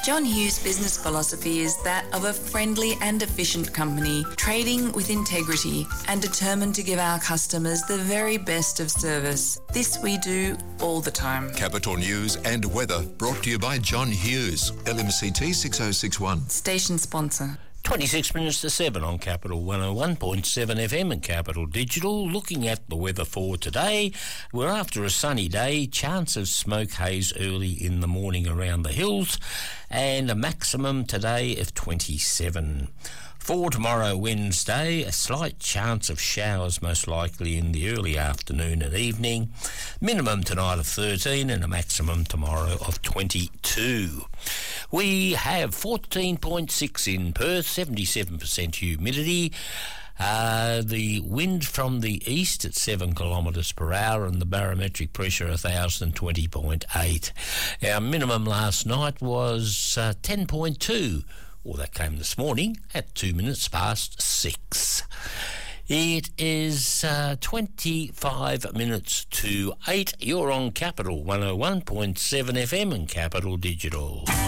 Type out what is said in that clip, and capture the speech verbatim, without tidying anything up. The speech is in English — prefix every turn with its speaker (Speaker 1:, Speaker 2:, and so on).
Speaker 1: John Hughes' business philosophy is that of a friendly and efficient company, trading with integrity and determined to give our customers the very best of service. This we do all the time.
Speaker 2: Capital News and weather brought to you by John Hughes, L M C T six oh six one.
Speaker 1: Station sponsor.
Speaker 3: twenty-six minutes to seven on Capital one oh one point seven F M and Capital Digital. Looking at the weather for today, we're after a sunny day, chance of smoke haze early in the morning around the hills, and a maximum today of twenty-seven. For tomorrow, Wednesday, a slight chance of showers most likely in the early afternoon and evening. Minimum tonight of thirteen and a maximum tomorrow of twenty-two. We have fourteen point six in Perth, seventy-seven percent humidity. Uh, the wind from the east at seven kilometres per hour and the barometric pressure one thousand twenty point eight. Our minimum last night was uh, ten point two. Well, that came this morning at two minutes past six. It is uh, twenty-five minutes to eight. You're on Capital one oh one point seven F M and Capital Digital.